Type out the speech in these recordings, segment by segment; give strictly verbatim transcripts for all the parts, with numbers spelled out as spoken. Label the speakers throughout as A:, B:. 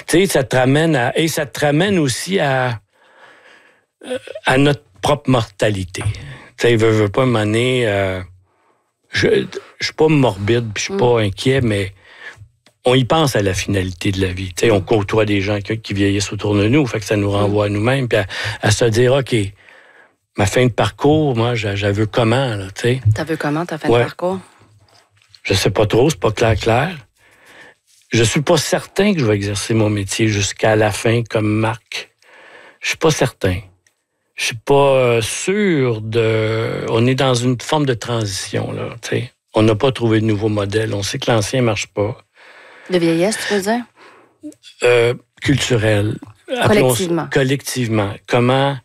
A: Tu sais, ça te ramène à... Et ça te ramène aussi à, à notre propre mortalité. Tu sais, veut, veut pas m'amener... Euh, je ne suis pas morbide, puis je suis pas inquiet, mais on y pense à la finalité de la vie. Tu sais, on côtoie des gens qui, qui vieillissent autour de nous, fait que ça nous renvoie à nous-mêmes, puis à, à se dire, OK, ma fin de parcours, moi, je, je veux comment, là, tu sais.
B: T'as vu comment, ta fin
A: ouais.
B: de parcours?
A: Je sais pas trop, c'est pas clair, clair. Je suis pas certain que je vais exercer mon métier jusqu'à la fin comme Marc. Je suis pas certain. Je suis pas sûr de... On est dans une forme de transition, là, tu sais. On n'a pas trouvé de nouveau modèle. On sait que l'ancien marche pas.
B: De vieillesse, tu veux dire?
A: Euh, culturel.
B: Collectivement.
A: Appelons, collectivement. Comment...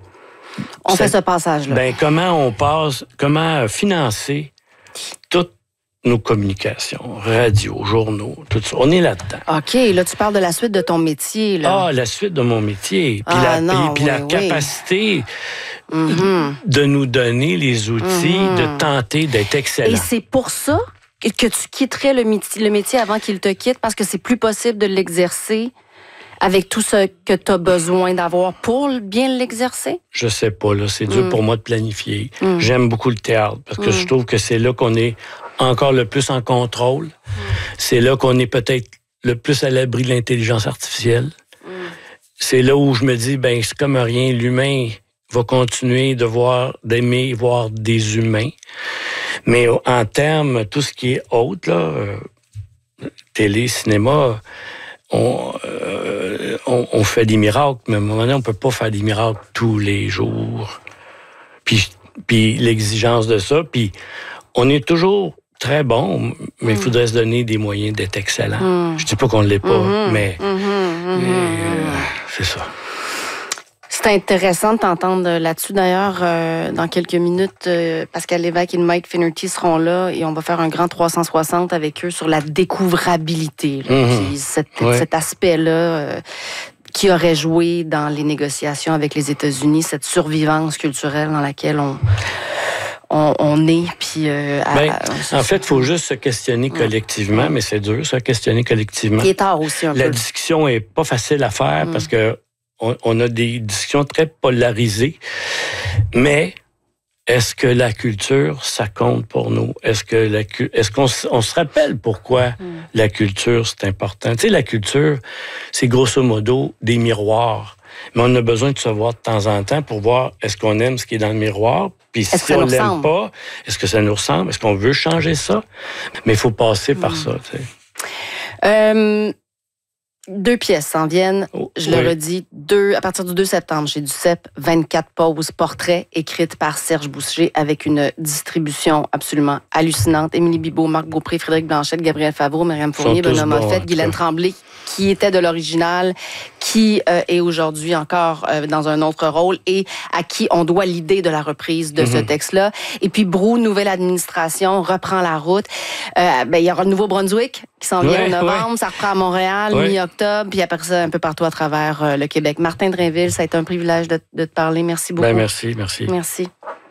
B: On
A: ça,
B: fait ce passage-là.
A: Ben, comment on passe... Comment financer toutes nos communications, radio, journaux, tout ça. On est là-dedans.
B: OK, là, tu parles de la suite de ton métier, là.
A: Ah, la suite de mon métier. Puis
B: ah,
A: la,
B: non,
A: puis, puis
B: oui,
A: la
B: oui.
A: capacité
B: mm-hmm.
A: de nous donner les outils,
B: mm-hmm.
A: de tenter d'être excellent.
B: Et c'est pour ça que tu quitterais le métier, le métier avant qu'il te quitte, parce que c'est plus possible de l'exercer avec tout ce que tu as besoin d'avoir pour bien l'exercer?
A: Je sais pas, là. C'est dur mm. pour moi de planifier.
B: Mm.
A: J'aime beaucoup le théâtre, parce que mm. je trouve que c'est là qu'on est encore le plus en contrôle. Mm. C'est là qu'on est peut-être le plus à l'abri de l'intelligence artificielle. Mm. C'est là où je me dis, ben c'est comme rien, l'humain va continuer de voir, d'aimer voir des humains. Mais en termes, tout ce qui est autre, là, euh, télé, cinéma, on, euh, on, on fait des miracles, mais à un moment donné, on peut pas faire des miracles tous les jours. Puis, puis l'exigence de ça, puis on est toujours très bon, mais il mm. faudrait se donner des moyens d'être excellent. Mm. Je dis pas qu'on ne l'est pas, mm-hmm. mais, mm-hmm. mais euh, c'est ça.
B: C'est intéressant de t'entendre là-dessus. D'ailleurs, euh, dans quelques minutes, euh, Pascal Lévesque et Mike Finnerty seront là et on va faire un grand trois cent soixante avec eux sur la découvrabilité. Là, mm-hmm. Puis cet, ouais. cet aspect-là euh, qui aurait joué dans les négociations avec les États-Unis, cette survivance culturelle dans laquelle on... On, on est, puis... Euh,
A: ben, en fait, il faut juste se questionner collectivement, ouais. mais c'est dur, se questionner collectivement.
B: Il est tard aussi, un
A: La
B: peu.
A: discussion est pas facile à faire mm. parce que on, on a des discussions très polarisées, mais est-ce que la culture, ça compte pour nous? Est-ce que la est-ce qu'on on se rappelle pourquoi mm. la culture, c'est important? Tu sais, la culture, c'est grosso modo des miroirs. Mais on a besoin de se voir de temps en temps pour voir est-ce qu'on aime ce qui est dans le miroir, puis
B: est-ce
A: si on l'aime pas, est-ce que ça nous ressemble, est-ce qu'on veut changer ça? Mais il faut passer mmh. par ça, tu sais.
B: Euh, deux pièces s'en viennent,
A: oh,
B: je
A: oui.
B: le redis, deux, à partir du deux septembre, chez Duceppe, vingt-quatre pauses, portraits, écrites par Serge Boucher, avec une distribution absolument hallucinante. Émilie Bibeau, Marc Beaupré, Frédéric Blanchette, Gabriel Favreau, Myriam Fournier, Benoît Moffett, Guylaine Tremblay, qui était de l'original, qui euh, est aujourd'hui encore euh, dans un autre rôle et à qui on doit l'idée de la reprise de mm-hmm. ce texte-là. Et puis Brou, nouvelle administration, reprend la route. Euh, ben, il y aura le Nouveau-Brunswick qui s'en vient
A: ouais,
B: en novembre,
A: ouais.
B: ça reprend à Montréal, ouais. mi-octobre, puis après ça, un peu partout à travers euh, le Québec. Martin Drainville, ça a été un privilège de, de te parler. Merci beaucoup.
A: Ben, merci, merci.
B: Merci.